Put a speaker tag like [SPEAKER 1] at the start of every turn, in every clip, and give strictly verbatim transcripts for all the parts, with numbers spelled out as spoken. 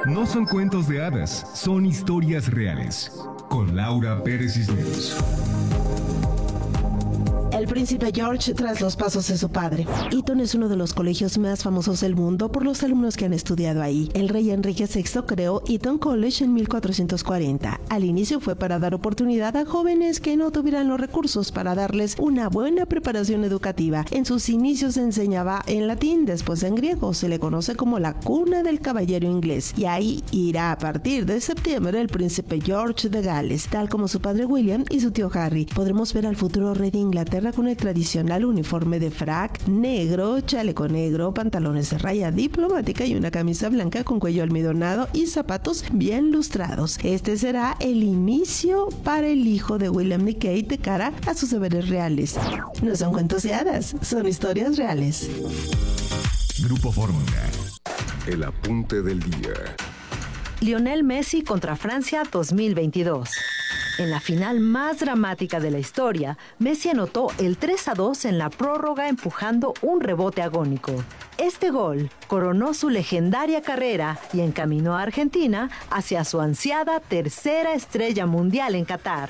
[SPEAKER 1] No son cuentos de hadas, son historias reales. Con Laura Pérez Cisneros.
[SPEAKER 2] El príncipe George tras los pasos de su padre. Eton es uno de los colegios más famosos del mundo por los alumnos que han estudiado ahí. El rey Enrique sexto creó Eton College en mil cuatrocientos cuarenta. Al inicio fue para dar oportunidad a jóvenes que no tuvieran los recursos para darles una buena preparación educativa. En sus inicios se enseñaba en latín, después en griego. Se le conoce como la cuna del caballero inglés. Y ahí irá a partir de septiembre el príncipe George de Gales, tal como su padre William y su tío Harry. Podremos ver al futuro rey de Inglaterra con el tradicional uniforme de frac negro, chaleco negro, pantalones de raya diplomática y una camisa blanca con cuello almidonado y zapatos bien lustrados. Este será el inicio para el hijo de William y Kate de cara a sus deberes reales. No son cuentos de hadas, son historias reales.
[SPEAKER 1] Grupo Fórmula.
[SPEAKER 3] El apunte del día.
[SPEAKER 4] Lionel Messi contra Francia dos mil veintidós. En la final más dramática de la historia, Messi anotó el tres a dos en la prórroga empujando un rebote agónico. Este gol coronó su legendaria carrera y encaminó a Argentina hacia su ansiada tercera estrella mundial en Qatar.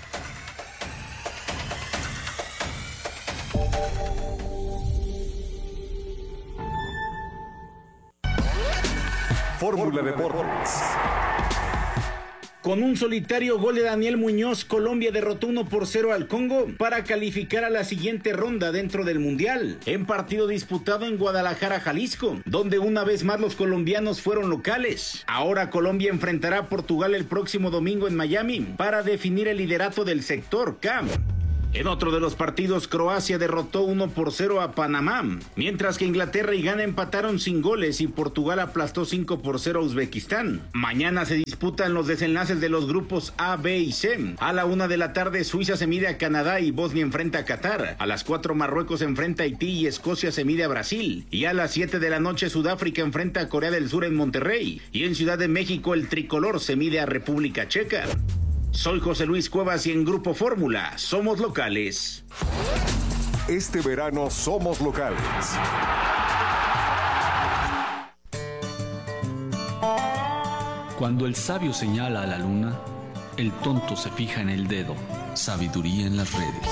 [SPEAKER 3] Fórmula Deportes.
[SPEAKER 5] Con un solitario gol de Daniel Muñoz, Colombia derrotó uno por cero al Congo para calificar a la siguiente ronda dentro del Mundial, en partido disputado en Guadalajara, Jalisco, donde una vez más los colombianos fueron locales. Ahora Colombia enfrentará a Portugal el próximo domingo en Miami para definir el liderato del sector K. En otro de los partidos, Croacia derrotó uno por cero a Panamá, mientras que Inglaterra y Ghana empataron sin goles y Portugal aplastó cinco por cero a Uzbekistán. Mañana se disputan los desenlaces de los grupos A, B y C. A la una de la tarde, Suiza se mide a Canadá y Bosnia enfrenta a Qatar. A las cuatro, Marruecos enfrenta a Haití y Escocia se mide a Brasil. Y a las siete de la noche, Sudáfrica enfrenta a Corea del Sur en Monterrey. Y en Ciudad de México, el tricolor se mide a República Checa. Soy José Luis Cuevas y en Grupo Fórmula somos locales.
[SPEAKER 3] Este verano somos locales.
[SPEAKER 6] Cuando el sabio señala a la luna, el tonto se fija en el dedo. Sabiduría en las redes.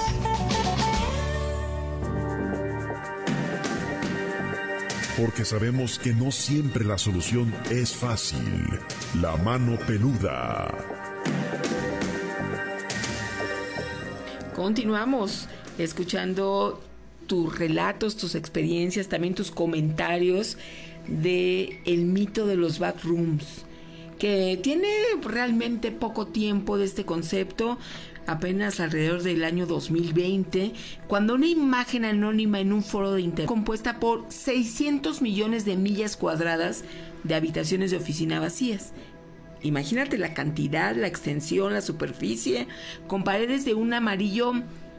[SPEAKER 7] Porque sabemos que no siempre la solución es fácil. La mano peluda.
[SPEAKER 8] Continuamos escuchando tus relatos, tus experiencias, también tus comentarios de el mito de los backrooms, que tiene realmente poco tiempo de este concepto, apenas alrededor del año dos mil veinte, cuando una imagen anónima en un foro de internet compuesta por seiscientos millones de millas cuadradas de habitaciones de oficina vacías. Imagínate la cantidad, la extensión, la superficie, con paredes de un amarillo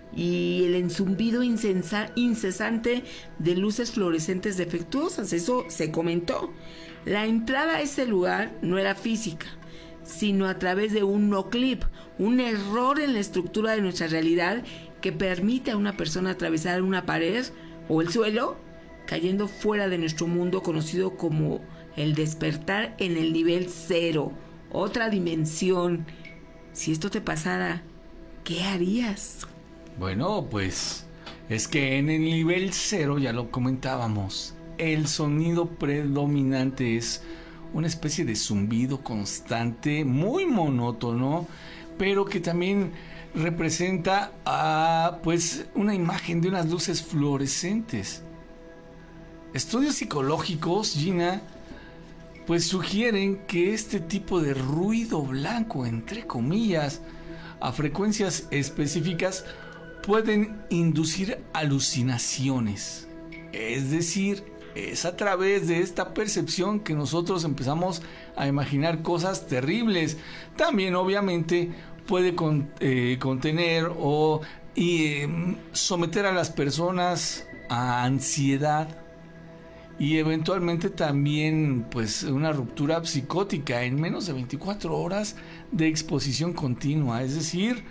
[SPEAKER 8] y el enzumbido incensa, incesante de luces fluorescentes defectuosas. Eso se comentó. La entrada a ese lugar no era física, sino a través de un no-clip, un error en la estructura de nuestra realidad que permite a una persona atravesar una pared o el suelo, cayendo fuera de nuestro mundo conocido como el despertar en el nivel cero. Otra dimensión. Si esto te pasara, ¿qué harías?
[SPEAKER 6] Bueno, pues es que en el nivel cero, ya lo comentábamos, el sonido predominante es una especie de zumbido constante, muy monótono, pero que también representa a, pues, una imagen de unas luces fluorescentes. Estudios psicológicos, Gina, pues sugieren que este tipo de ruido blanco, entre comillas, a frecuencias específicas, pueden inducir alucinaciones. Es decir, es a través de esta percepción que nosotros empezamos a imaginar cosas terribles. También, obviamente, puede con, eh, contener o y, eh, someter a las personas a ansiedad. Y eventualmente también, pues, una ruptura psicótica en menos de veinticuatro horas de exposición continua. Es decir,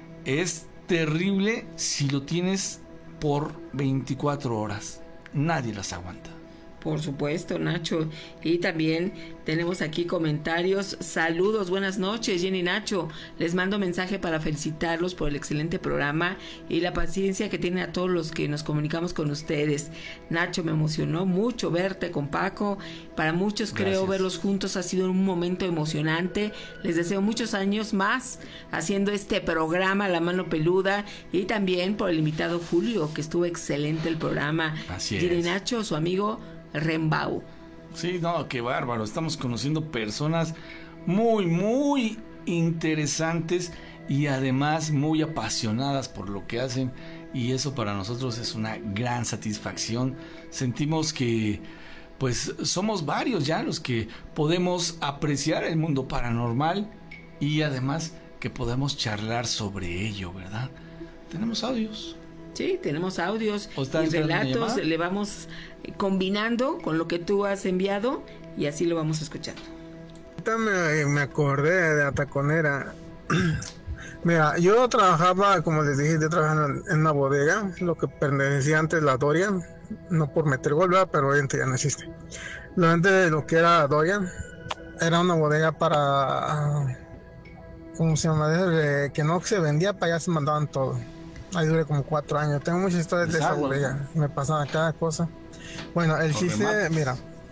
[SPEAKER 6] es terrible si lo tienes por veinticuatro horas. Nadie las aguanta.
[SPEAKER 8] Por supuesto, Nacho. Y también tenemos aquí comentarios. Saludos, buenas noches, Jenny y Nacho. Les mando mensaje para felicitarlos por el excelente programa y la paciencia que tienen a todos los que nos comunicamos con ustedes. Nacho, me emocionó mucho verte con Paco. Para muchos, creo,
[SPEAKER 6] Gracias.
[SPEAKER 8] verlos juntos ha sido un momento emocionante. Les deseo muchos años más haciendo este programa La Mano Peluda, y también por el invitado Julio, que estuvo excelente el programa.
[SPEAKER 6] Así
[SPEAKER 8] Jenny y
[SPEAKER 6] es.
[SPEAKER 8] Nacho, su amigo Rembau.
[SPEAKER 6] Sí, no, qué bárbaro. Estamos conociendo personas muy, muy interesantes y además muy apasionadas por lo que hacen, y eso para nosotros es una gran satisfacción. Sentimos que pues somos varios ya los que podemos apreciar el mundo paranormal y además que podemos charlar sobre ello, ¿verdad? Tenemos audios.
[SPEAKER 8] Sí, tenemos audios
[SPEAKER 6] ¿O está
[SPEAKER 8] y
[SPEAKER 6] entrando una
[SPEAKER 8] relatos,
[SPEAKER 6] llamada?
[SPEAKER 8] le vamos combinando con lo que tú has enviado y así lo vamos escuchando.
[SPEAKER 9] Ahorita me, me acordé de Ataconera. Mira, yo trabajaba, como les dije, yo trabajaba en, en una bodega, lo que pertenecía antes la Dorian, no por meter gol, ¿verdad? Pero obviamente ya no existe. Lo antes de lo que era Dorian, era una bodega para, ¿cómo se llama? De, que no se vendía, para allá se mandaban todo. Ahí duré como cuatro años. Tengo muchas historias de esa
[SPEAKER 6] Exacto.
[SPEAKER 9] bodega. Me pasaba cada cosa. Bueno, el
[SPEAKER 6] Con
[SPEAKER 9] chiste,
[SPEAKER 6] remates.
[SPEAKER 9] mira.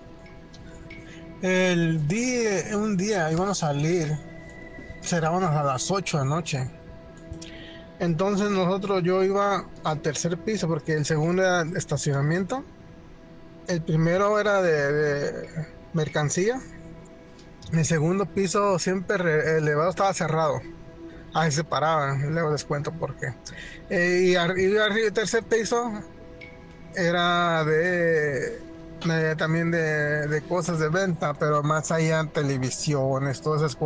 [SPEAKER 9] El día, un día íbamos a salir, cerraban a las ocho de la noche. Entonces nosotros, yo iba al tercer piso porque el segundo era estacionamiento. El primero era de, de mercancía. El segundo piso siempre re- elevado estaba cerrado. Ahí se paraban, luego les cuento por qué. Eh, y arriba, arriba, el tercer piso era de, de- también de, de cosas de venta, pero más allá televisiones, todas esas cosas.